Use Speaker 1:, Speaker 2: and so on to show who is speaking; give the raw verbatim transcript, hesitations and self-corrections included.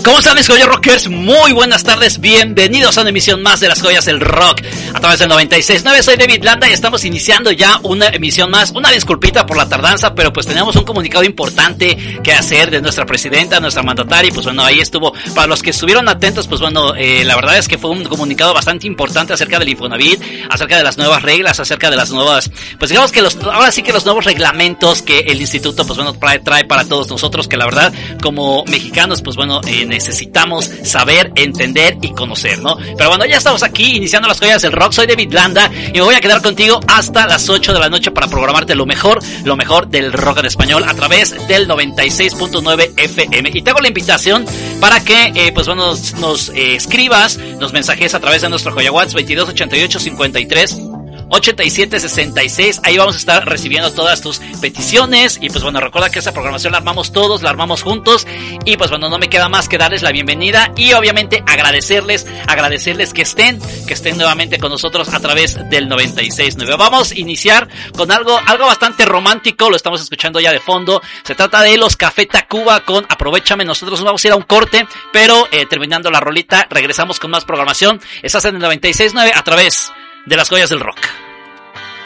Speaker 1: ¿Cómo están mis joyas rockers? Muy buenas tardes, bienvenidos a una emisión más de las joyas del rock a través del noventa y seis punto nueve. Soy David Landa y estamos iniciando ya una emisión más. Una disculpita por la tardanza, pero pues teníamos un comunicado importante que hacer de nuestra presidenta, nuestra mandataria. Pues bueno, ahí estuvo. Para los que estuvieron atentos, pues bueno, eh, la verdad es que fue un comunicado bastante importante acerca del Infonavit, acerca de las nuevas reglas, acerca de las nuevas, pues digamos que los, ahora sí que los nuevos reglamentos que el instituto, pues bueno, trae, trae para todos nosotros, que la verdad, como mexicanos, pues bueno, eh, necesitamos saber, entender y conocer, ¿no? Pero bueno, ya estamos aquí iniciando las joyas del rock. Soy David Landa y me voy a quedar contigo hasta las ocho de la noche para programarte lo mejor, lo mejor del rock en español a través del noventa y seis punto nueve F M. Y te hago la invitación para que, eh, pues bueno, nos, nos eh, escribas, nos mensajes a través de nuestro joya WhatsApp veintidós ochenta y ocho cincuenta y tres ochenta y siete sesenta y seis. Ahí vamos a estar recibiendo todas tus peticiones. Y pues bueno, recuerda que esta programación la armamos todos, la armamos juntos. Y pues bueno, no me queda más que darles la bienvenida y obviamente agradecerles, agradecerles que estén, que estén nuevamente con nosotros a través del noventa y seis punto nueve. Vamos a iniciar con algo, algo bastante romántico. Lo estamos escuchando ya de fondo. Se trata de los Café Tacuba con Aprovechame. Nosotros nos vamos a ir a un corte, pero eh, terminando la rolita regresamos con más programación. Estás en el noventa y seis punto nueve a través de las joyas del rock.